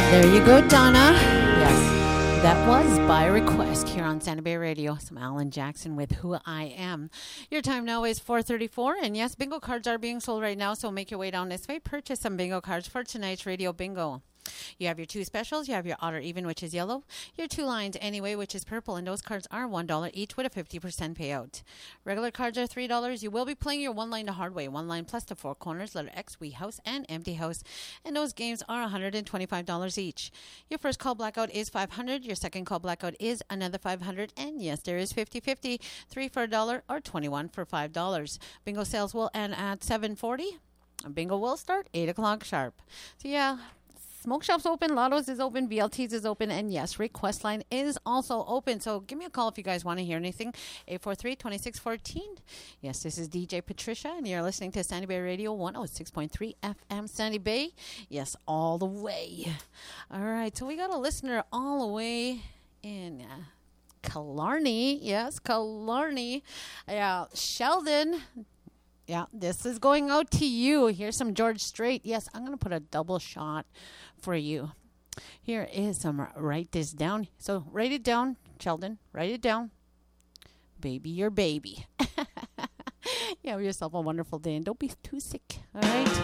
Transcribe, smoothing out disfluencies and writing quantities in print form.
There you go, Donna. Yes, that was by request here on Santa Bay Radio. Some Alan Jackson with Who I Am. Your time now is 4:34, and yes, bingo cards are being sold right now, so make your way down this way. Purchase some bingo cards for tonight's radio bingo. You have your two specials. You have your odd or even, which is yellow. Your two lines anyway, which is purple. And those cards are $1 each with a 50% payout. Regular cards are $3. You will be playing your one line the hard way. One line plus the four corners, letter X, wee house, and empty house. And those games are $125 each. Your first call blackout is $500. Your second call blackout is another $500. And yes, there is 50-50. 3 for $1 or 21 for $5. Bingo sales will end at 7:40. Bingo will start 8 o'clock sharp. So yeah. Smoke Shop's open, Lotto's is open, VLT's is open, and yes, Request Line is also open. So give me a call if you guys want to hear anything. 843-2614. Yes, this is DJ Patricia, and you're listening to Sandy Bay Radio 106.3 FM Sandy Bay. Yes, all the way. All right, so we got a listener all the way in Killarney. Yes, Killarney. Yeah, Sheldon. Yeah, this is going out to you. Here's some George Strait. Yes, I'm going to put a double shot for you. Here is some, write this down. So write it down, Sheldon. Write it down. Baby, your baby. You have yourself a wonderful day, and don't be too sick, all right?